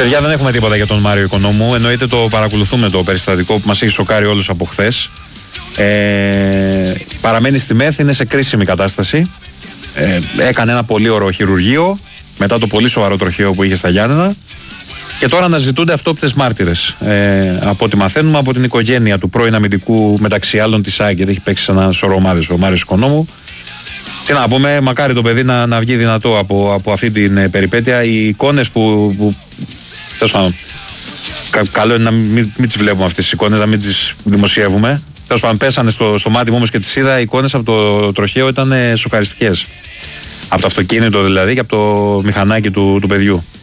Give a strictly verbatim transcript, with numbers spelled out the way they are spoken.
Παιδιά, δεν έχουμε τίποτα για τον Μάριο Οικονόμου. Εννοείται το παρακολουθούμε το περιστατικό που μας έχει σοκάρει όλους από χθες. Ε, παραμένει στη ΜΕΘ, είναι σε κρίσιμη κατάσταση. Ε, έκανε ένα πολύ ωραίο χειρουργείο μετά το πολύ σοβαρό τροχαίο που είχε στα Γιάννενα. Και τώρα αναζητούνται αυτόπτες μάρτυρες. Ε, από ό,τι μαθαίνουμε από την οικογένεια του πρώην αμυντικού, μεταξύ άλλων της ΑΕΚ, γιατί έχει παίξει σε ένα σωρό ομάδες ο Μάριος Οικονόμου. Τι να πούμε, μακάρι το παιδί να, να βγει δυνατό από, από αυτή την ε, περιπέτεια. Οι εικόνες που. που τέλος πάντων, κα, καλό είναι να μην, μην τις βλέπουμε αυτές τις εικόνες, να μην τις δημοσιεύουμε. Τέλος πάντων, πέσανε στο, στο μάτι μου όμως και τις είδα. Οι εικόνες από το τροχαίο ήταν ε, σοκαριστικές. Από το αυτοκίνητο δηλαδή και από το μηχανάκι του, του παιδιού.